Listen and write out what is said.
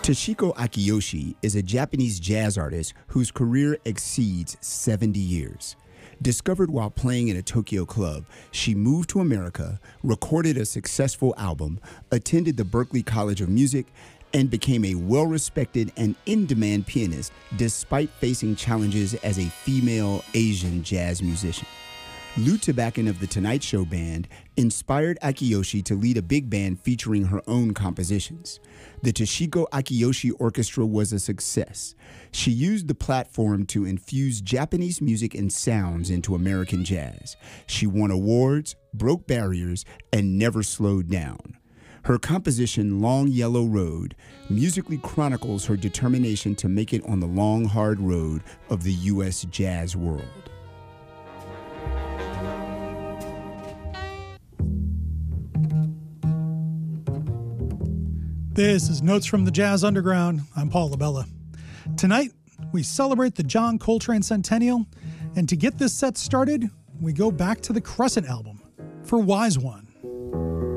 Toshiko Akiyoshi is a Japanese jazz artist whose career exceeds 70 years. Discovered while playing in a Tokyo club, she moved to America, recorded a successful album, attended the Berklee College of Music, and became a well-respected and in-demand pianist despite facing challenges as a female Asian jazz musician. Lou Tabakin of The Tonight Show Band inspired Akiyoshi to lead a big band featuring her own compositions. The Toshiko Akiyoshi Orchestra was a success. She used the platform to infuse Japanese music and sounds into American jazz. She won awards, broke barriers, and never slowed down. Her composition, Long Yellow Road, musically chronicles her determination to make it on the long, hard road of the U.S. jazz world. This is Notes from the Jazz Underground. I'm Paul Labella. Tonight, we celebrate the John Coltrane Centennial, and to get this set started, we go back to the Crescent album for Wise One.